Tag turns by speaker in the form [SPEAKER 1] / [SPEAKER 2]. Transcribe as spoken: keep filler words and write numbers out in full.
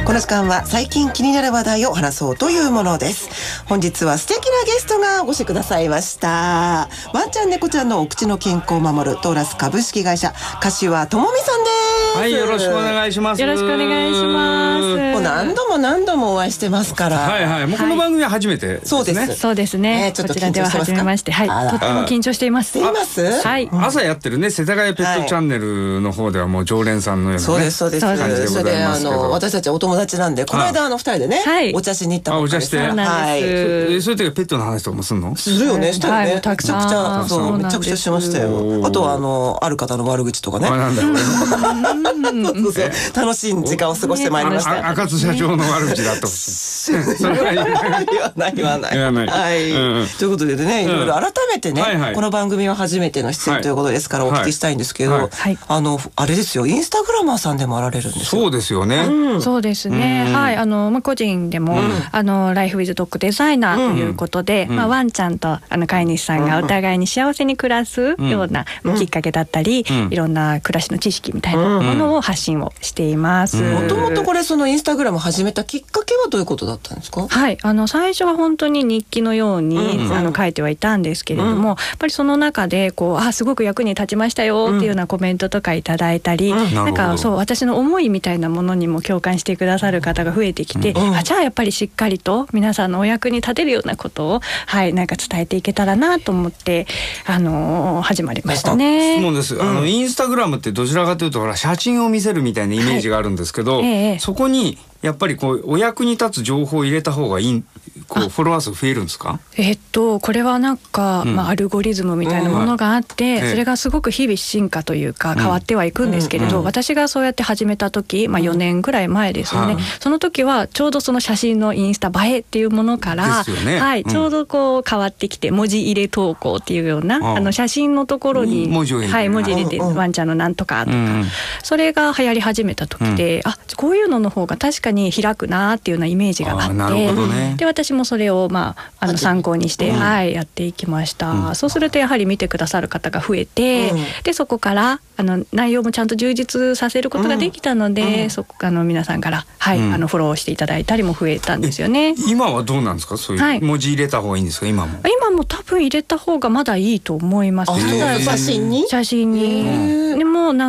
[SPEAKER 1] この時間は最近気になる話題を話そうというものです。本日は素敵なゲストがお越しくださいました。ワンちゃん猫ちゃんのお口の健康を守るトーラス株式会社柏智美さんです。
[SPEAKER 2] はい、よろしくお願いします。
[SPEAKER 3] よろしくお願いします。
[SPEAKER 1] もう何度も何度もお会いしてますから。
[SPEAKER 2] はいはい、もうこの番組は初めてですね。
[SPEAKER 1] そうです。
[SPEAKER 3] そうですね。
[SPEAKER 1] えー、ちょっと
[SPEAKER 3] こちらでは初めまして、はい、とっても緊張しています。
[SPEAKER 1] しています。
[SPEAKER 3] はい。
[SPEAKER 2] 朝やってるね、世田谷ペットチャンネルの方ではもう常連さんのようなね。
[SPEAKER 1] そうですそうです。
[SPEAKER 2] 感じでございますけど。
[SPEAKER 1] それであの私たちお友達なんで、この間あの二人でね、お茶しに行った
[SPEAKER 2] ばっかりです。
[SPEAKER 1] お茶して。
[SPEAKER 3] そうなんです。
[SPEAKER 2] そういう時はペットの話とかもするの？
[SPEAKER 1] するよね、したよね。めちゃくちゃそうめちゃくちゃしましたよ。あとはあのある方の悪口とかね。
[SPEAKER 2] なんだよ。
[SPEAKER 1] 楽しい時間を過ごしてまいりました。
[SPEAKER 2] 赤津社長の悪口だと。
[SPEAKER 1] 言わない言わない言わない。はい。ということでね、いろいろ改めてね、この番組は初めての出演ということですからお聞きしたいんですけど、あのあれですよ、インスタグラマーさんでもあられるんですよ。
[SPEAKER 2] そうですよね。
[SPEAKER 3] そうですね。はい、あのまあ個人でもあのライフウィズドッグデザイナーということで、まあワンちゃんとあの飼い主さんがお互いに幸せに暮らすようなきっかけだったり、いろんな暮らしの知識みたいなものを発信をしています。
[SPEAKER 1] もともとこれそのインスタグラム始めたきっかけはどういうことだったんですか？
[SPEAKER 3] はい、あの最初は本当に日記のように、うん、あの書いてはいたんですけれども、うん、やっぱりその中でこうあすごく役に立ちましたよっていうようなコメントとかいただいたり、うん、なんかそう私の思いみたいなものにも共感してくださる方が増えてきて、うん、あじゃあやっぱりしっかりと皆さんのお役に立てるようなことをはいなんか伝えていけたらなと思ってあのー、始まりましたね。
[SPEAKER 2] そうです、うん、あのインスタグラムってどちらかというとほら写真を見せるみたいなイメージがあるんですけど、はいええ、そこにやっぱりこうお役に立つ情報を入れた方がいいこうフォロワー数増えるんですか？
[SPEAKER 3] えー、っとこれはなんか、うんまあ、アルゴリズムみたいなものがあって、うん、それがすごく日々進化というか変わってはいくんですけれど、うん、私がそうやって始めた時、まあ、よねんぐらい前ですよね、うん、その時はちょうどその写真のインスタ映えっていうものから、ねはいうん、ちょうどこう変わってきて文字入れ投稿っていうような、うん、あの写真のところに
[SPEAKER 2] 文字を入れて、
[SPEAKER 3] はい、文字入れて、うん、ワンちゃんのなんとかとか、うん、それが流行り始めた時で、うん、あこういうのの方が確かに開くなっていうようなイメージがあって、
[SPEAKER 2] なるほどね、
[SPEAKER 3] で私もそれをまああの参考にして、うんはい、やっていきました、うん、そうするとやはり見てくださる方が増えて、うん、でそこからあの内容もちゃんと充実させることができたので、うん、そこあの皆さんから、はいうん、あのフォローしていただいたりも増えたんですよね。
[SPEAKER 2] 今はどうなんですか？そういう文字入れた方がいいんですか？今も
[SPEAKER 3] 今も多分入れた方がまだいいと思います。
[SPEAKER 1] 写真に
[SPEAKER 3] 写真にでも